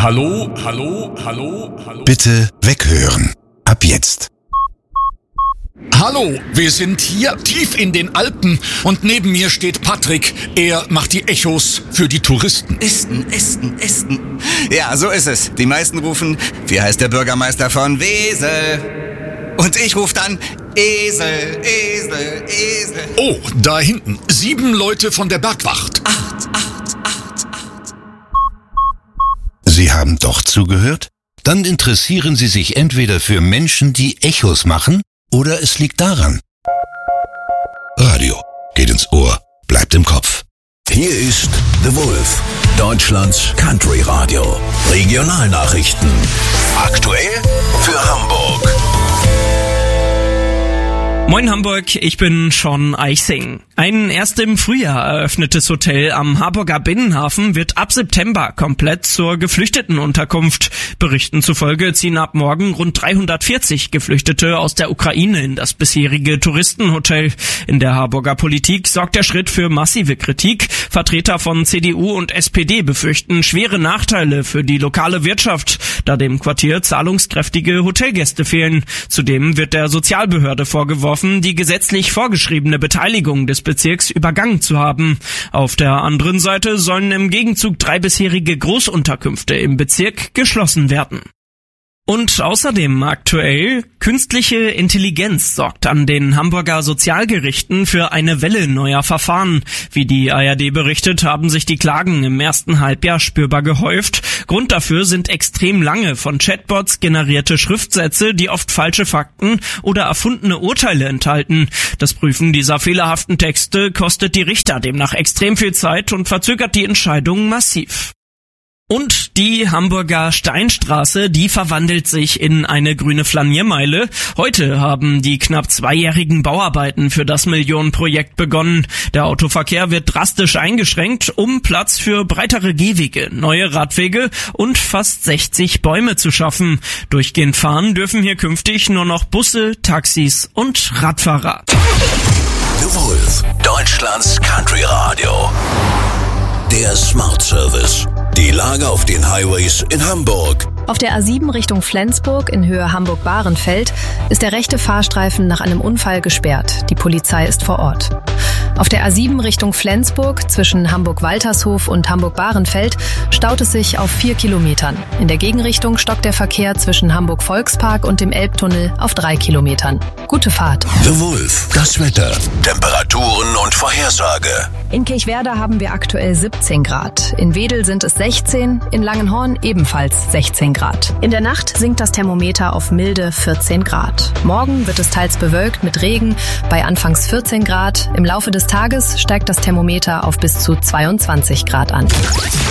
Hallo? Bitte weghören. Ab jetzt. Hallo, wir sind hier tief in den Alpen und neben mir steht Patrick. Er macht die Echos für die Touristen. Ästen. Ja, so ist es. Die meisten rufen, wie heißt der Bürgermeister von Wesel? Und ich rufe dann, Esel. Oh, da hinten. 7 Leute von der Bergwacht. 8. Sie haben doch zugehört? Dann interessieren Sie sich entweder für Menschen, die Echos machen, oder es liegt daran. Radio geht ins Ohr, bleibt im Kopf. Hier ist The Wolf, Deutschlands Country Radio. Regionalnachrichten. Aktuell für Hamburg. Moin Hamburg, ich bin Sean Eichsing. Ein erst im Frühjahr eröffnetes Hotel am Harburger Binnenhafen wird ab September komplett zur Geflüchtetenunterkunft. Berichten zufolge ziehen ab morgen rund 340 Geflüchtete aus der Ukraine in das bisherige Touristenhotel. In der Harburger Politik sorgt der Schritt für massive Kritik. Vertreter von CDU und SPD befürchten schwere Nachteile für die lokale Wirtschaft, da dem Quartier zahlungskräftige Hotelgäste fehlen. Zudem wird der Sozialbehörde vorgeworfen, die gesetzlich vorgeschriebene Beteiligung des Bezirks übergangen zu haben. Auf der anderen Seite sollen im Gegenzug 3 bisherige Großunterkünfte im Bezirk geschlossen werden. Und außerdem aktuell, künstliche Intelligenz sorgt an den Hamburger Sozialgerichten für eine Welle neuer Verfahren. Wie die ARD berichtet, haben sich die Klagen im ersten Halbjahr spürbar gehäuft. Grund dafür sind extrem lange von Chatbots generierte Schriftsätze, die oft falsche Fakten oder erfundene Urteile enthalten. Das Prüfen dieser fehlerhaften Texte kostet die Richter demnach extrem viel Zeit und verzögert die Entscheidung massiv. Und die Hamburger Steinstraße, die verwandelt sich in eine grüne Flaniermeile. Heute haben die knapp 2-jährigen Bauarbeiten für das Millionenprojekt begonnen. Der Autoverkehr wird drastisch eingeschränkt, um Platz für breitere Gehwege, neue Radwege und fast 60 Bäume zu schaffen. Durchgehend fahren dürfen hier künftig nur noch Busse, Taxis und Radfahrer. The Wolf, Deutschlands Country Radio. Der Smart Service. Die Lage auf den Highways in Hamburg. Auf der A7 Richtung Flensburg in Höhe Hamburg-Bahrenfeld ist der rechte Fahrstreifen nach einem Unfall gesperrt. Die Polizei ist vor Ort. Auf der A7 Richtung Flensburg zwischen Hamburg-Waltershof und Hamburg-Bahrenfeld staut es sich auf 4 Kilometern. In der Gegenrichtung stockt der Verkehr zwischen Hamburg-Volkspark und dem Elbtunnel auf 3 Kilometern. Gute Fahrt. The Wolf, das Wetter, Temperaturen und Vorhersage. In Kirchwerder haben wir aktuell 17 Grad. In Wedel sind es 16, in Langenhorn ebenfalls 16 Grad. In der Nacht sinkt das Thermometer auf milde 14 Grad. Morgen wird es teils bewölkt mit Regen bei anfangs 14 Grad. Im Laufe des Tages steigt das Thermometer auf bis zu 22 Grad an.